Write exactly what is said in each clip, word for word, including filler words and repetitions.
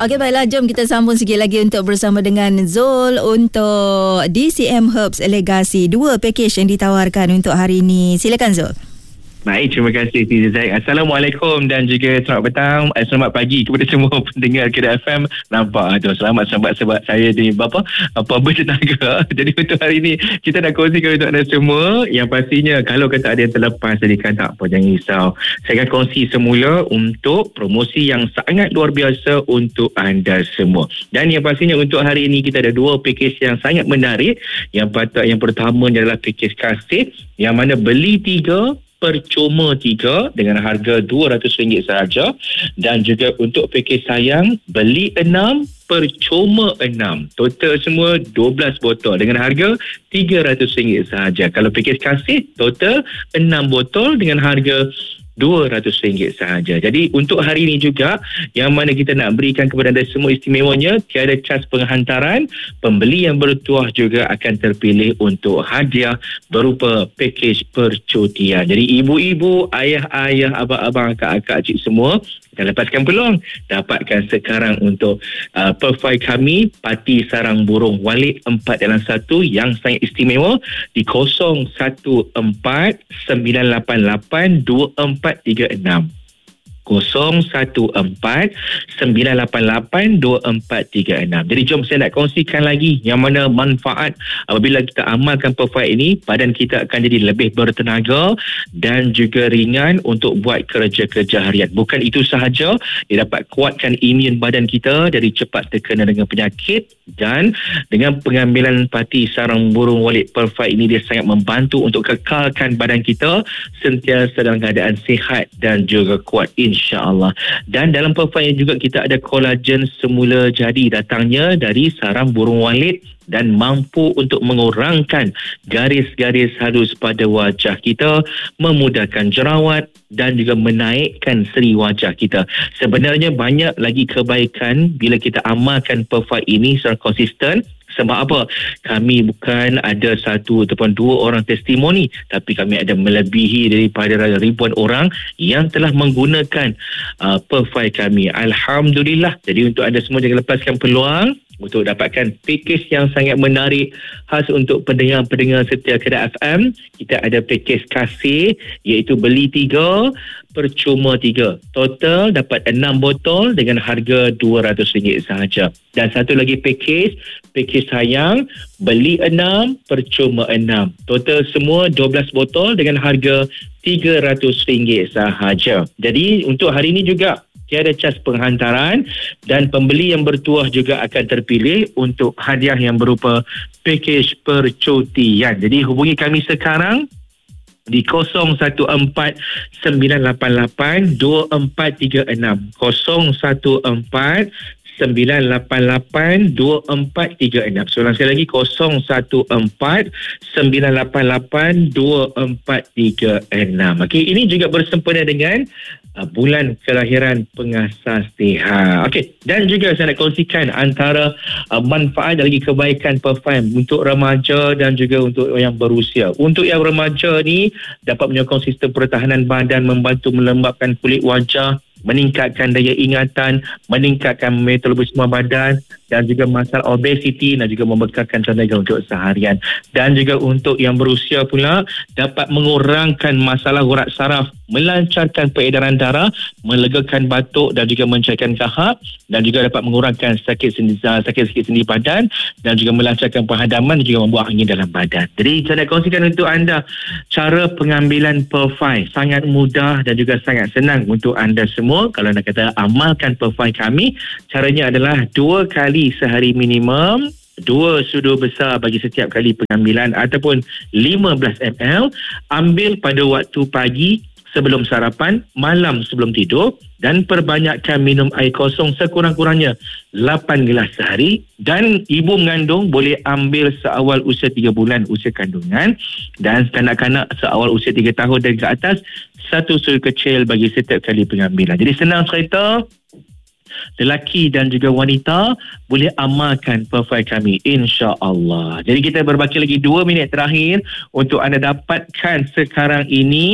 Okey, baiklah, jom kita sambung sikit lagi untuk bersama dengan Zul untuk D C M Herbs Legacy. Dua pakej yang ditawarkan untuk hari ini. Silakan Zul. Baik, terima kasih Fizi Zaid. Assalamualaikum dan juga selamat petang, eh, selamat pagi kepada semua pendengar Kedah F M. Nampak tu, selamat sebab-sebab saya ni apa apa bertenaga. Jadi untuk hari ni kita nak kongsikan untuk anda semua. Yang pastinya kalau kata ada yang terlepas tadi kan, tak apa, jangan risau. Saya akan kongsi semula untuk promosi yang sangat luar biasa untuk anda semua. Dan yang pastinya untuk hari ini kita ada dua pakej yang sangat menarik. Yang patut yang pertama adalah pakej kasih, yang mana beli tiga percuma tiga dengan harga dua ratus ringgit sahaja. Dan juga untuk pakej sayang, beli enam percuma enam. Total semua dua belas botol dengan harga tiga ratus ringgit sahaja. Kalau pakej kasih, total enam botol dengan harga dua ratus ringgit sahaja. Jadi untuk hari ini juga, yang mana kita nak berikan kepada anda semua istimewanya, tiada cas penghantaran. Pembeli yang bertuah juga akan terpilih untuk hadiah berupa pakej percutian. Jadi ibu-ibu, ayah-ayah, abang-abang, akak-akak, cik semua, kita lepaskan peluang. Dapatkan sekarang untuk uh, perfai kami, Parti Sarang Burung Walid empat dalam satu yang sangat istimewa di kosong satu empat sembilan lapan lapan dua empat tiga enam. kosong satu empat sembilan lapan lapan dua empat tiga enam. Jadi jom saya nak kongsikan lagi yang mana manfaat apabila kita amalkan perfai ini, badan kita akan jadi lebih bertenaga dan juga ringan untuk buat kerja-kerja harian. Bukan itu sahaja, dia dapat kuatkan imun badan kita dari cepat terkena dengan penyakit. Dan dengan pengambilan Parti Sarang Burung Walid perfai ini, dia sangat membantu untuk kekalkan badan kita sentiasa dalam keadaan sihat dan juga kuat, insya-Allah. Dan dalam perfai juga kita ada kolagen semula jadi datangnya dari sarang burung walid dan mampu untuk mengurangkan garis-garis halus pada wajah kita, memudahkan jerawat dan juga menaikkan seri wajah kita. Sebenarnya banyak lagi kebaikan bila kita amalkan perfai ini secara konsisten. Sebab apa? Kami bukan ada satu ataupun dua orang testimoni, tapi kami ada melebihi daripada ribuan orang yang telah menggunakan uh, perfai kami. Alhamdulillah. Jadi untuk anda semua, jangan lepaskan peluang untuk dapatkan pakej yang sangat menarik khas untuk pendengar-pendengar setia Kedah F M. Kita ada pakej kasih, iaitu beli tiga percuma tiga. Total dapat enam botol dengan harga dua ratus ringgit sahaja. Dan satu lagi pakej, pakej sayang, beli enam percuma enam. Total semua dua belas botol dengan harga tiga ratus ringgit sahaja. Jadi untuk hari ini juga tiada cas penghantaran dan pembeli yang bertuah juga akan terpilih untuk hadiah yang berupa pakej percutian. Jadi hubungi kami sekarang di kosong satu empat sembilan lapan lapan dua empat tiga enam. kosong satu empat sembilan lapan lapan dua empat tiga enam. Soalan sekali lagi, kosong satu empat sembilan lapan lapan dua empat tiga enam. Okey, ini juga bersempena dengan uh, bulan kelahiran pengasas T H. Okey, dan juga saya nak kongsikan antara uh, manfaat dan lagi kebaikan perfai untuk remaja dan juga untuk yang berusia. Untuk yang remaja ni dapat menyokong sistem pertahanan badan, membantu melembabkan kulit wajah, meningkatkan daya ingatan, meningkatkan metabolisme badan dan juga masalah obesiti dan juga membekalkan tenaga untuk seharian. Dan juga untuk yang berusia pula dapat mengurangkan masalah urat saraf, melancarkan peredaran darah, melegakan batuk dan juga mencairkan kahak, dan juga dapat mengurangkan sakit sendi, sakit-sakit sendi badan dan juga melancarkan penghadaman dan juga membuang angin dalam badan. Jadi saya nak kongsikan untuk anda cara pengambilan perfai. Sangat mudah dan juga sangat senang untuk anda semua. Kalau nak kata amalkan perfai kami, caranya adalah dua kali sehari minimum, dua sudu besar bagi setiap kali pengambilan ataupun lima belas mililiter. Ambil pada waktu pagi sebelum sarapan, malam sebelum tidur, dan perbanyakkan minum air kosong sekurang-kurangnya lapan gelas sehari. Dan ibu mengandung boleh ambil seawal usia tiga bulan usia kandungan, dan kanak-kanak seawal usia tiga tahun dan ke atas satu sudu kecil bagi setiap kali pengambilan. Jadi senang cerita, lelaki dan juga wanita boleh amalkan perfai kami, insya-Allah. Jadi kita berbaki lagi dua minit terakhir untuk anda dapatkan sekarang ini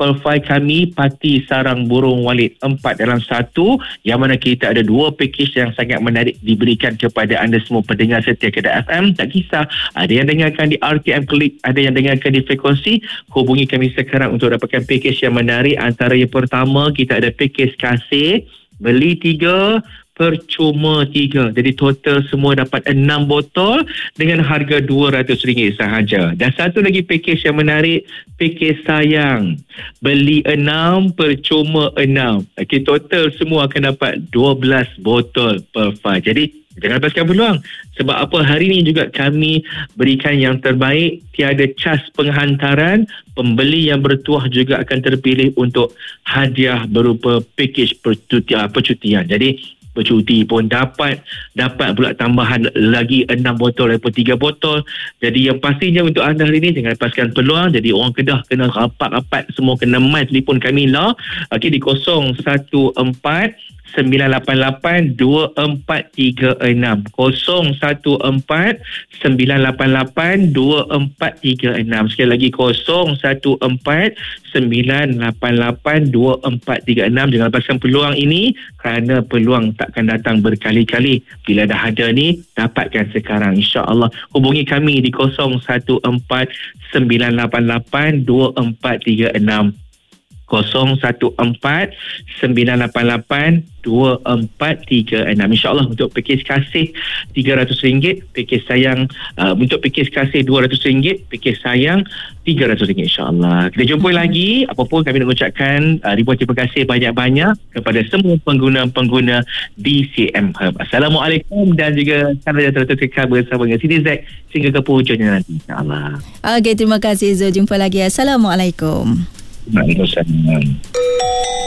Profil kami Parti Sarang Burung Walid empat dalam satu, yang mana kita ada dua pakej yang sangat menarik diberikan kepada anda semua pendengar setia Kedah F M. Tak kisah ada yang dengarkan di R T M Klik, ada yang dengarkan di frekuensi, hubungi kami sekarang untuk dapatkan pakej yang menarik. Antara yang pertama, kita ada pakej kasih beli tiga percuma tiga. Jadi total semua dapat enam botol dengan harga dua ratus ringgit sahaja. Dan satu lagi pakej yang menarik, pakej sayang. Beli enam percuma enam. Okey, total semua akan dapat dua belas botol per file. Jadi jangan lepaskan peluang. Sebab apa, hari ini juga kami berikan yang terbaik. Tiada cas penghantaran. Pembeli yang bertuah juga akan terpilih untuk hadiah berupa pakej percutian. percutian. Jadi bercuti pun dapat dapat pula tambahan lagi enam botol ataupun tiga botol. Jadi yang pastinya untuk anda hari ini, jangan lepaskan peluang. Jadi orang Kedah kena rapat-rapat, semua kena mai telefon kami lah. Okey, di kosong satu empat sembilan lapan lapan dua empat tiga enam, kosong satu empat sembilan lapan lapan dua empat tiga enam. Sekali lagi, kosong satu empat sembilan lapan lapan dua empat tiga enam. Jangan lepaskan peluang ini, kerana peluang takkan datang berkali-kali. Bila dah ada ni, dapatkan sekarang, insya-Allah. Hubungi kami di kosong satu empat sembilan lapan lapan dua empat tiga enam, kosong satu empat sembilan lapan lapan dua empat tiga enam. InsyaAllah untuk pakej kasih tiga ratus ringgit, pakej sayang uh, untuk pakej kasih dua ratus ringgit, pakej sayang tiga ratus ringgit, insyaAllah. Kita jumpa lagi. Apapun, kami nak ucapkan uh, ribuan terima kasih banyak-banyak kepada semua pengguna-pengguna D C M Hub. Assalamualaikum, dan juga salam sejahtera kekal bersama dengan Siti Z sehingga ke puncaknya nanti, insyaAllah. Okey, terima kasih Zul. Jumpa lagi. Assalamualaikum. Waalaikumsalam.